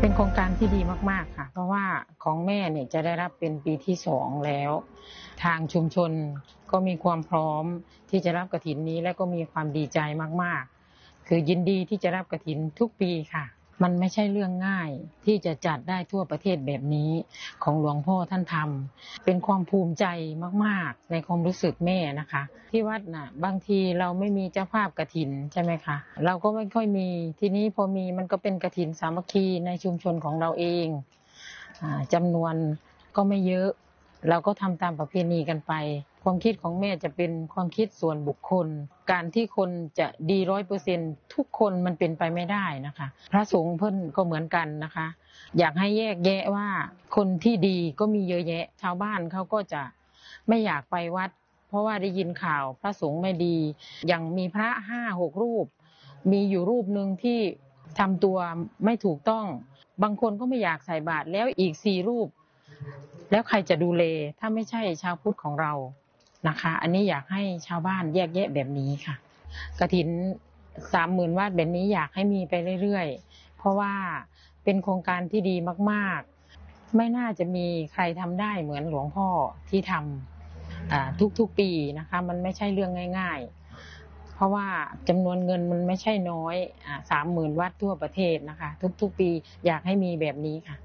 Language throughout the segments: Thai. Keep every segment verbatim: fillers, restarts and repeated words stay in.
เป็นโครงการที่ดีมากๆค่ะเพราะว่าของแม่เนี่ยจะได้รับเป็นปีที่สองแล้วทางชุมชนก็มีความพร้อมที่จะรับกฐินนี้และก็มีความดีใจมากๆคือยินดีที่จะรับกฐินทุกปีค่ะมันไม่ใช่เรื่องง่ายที่จะจัดได้ทั่วประเทศแบบนี้ของหลวงพ่อท่านทำเป็นความภูมิใจมากๆในความรู้สึกแม่นะคะที่วัดน่ะบางทีเราไม่มีเจ้าภาพกฐินใช่ไหมคะเราก็ไม่ค่อยมีทีนี้พอมีมันก็เป็นกฐินสามัคคีในชุมชนของเราเองจำนวนก็ไม่เยอะเราก็ทำตามประเพณีกันไปความคิดของแม่จะเป็นความคิดส่วนบุคคลการที่คนจะดีร้อยเปอร์เซ็นต์ทุกคนมันเป็นไปไม่ได้นะคะพระสงฆ์เพิ่นก็เหมือนกันนะคะอยากให้แยกแยะว่าคนที่ดีก็มีเยอะแยะชาวบ้านเขาก็จะไม่อยากไปวัดเพราะว่าได้ยินข่าวพระสงฆ์ไม่ดีอย่างมีพระห้าหกรูปมีอยู่รูปหนึ่งที่ทำตัวไม่ถูกต้องบางคนก็ไม่อยากใส่บาตรแล้วอีกสี่รูปแล้วใครจะดูแลถ้าไม่ใช่ชาวพุทธของเรานะคะอันนี้อยากให้ชาวบ้านแยกแยะแบบนี้ค่ะกฐินสามหมื่นวัดแบบนี้อยากให้มีไปเรื่อยๆเพราะว่าเป็นโครงการที่ดีมากๆไม่น่าจะมีใครทำได้เหมือนหลวงพ่อที่ทำทุกๆปีนะคะมันไม่ใช่เรื่องง่ายๆเพราะว่าจำนวนเงินมันไม่ใช่น้อยสามหมื่นวัดทั่วประเทศนะคะทุกๆปีอยากให้มีแบบนี้ค่ะ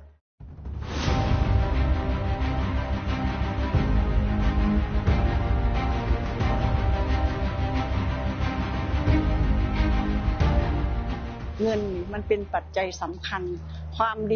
เงินมันเป็นปัจจัยสำคัญความ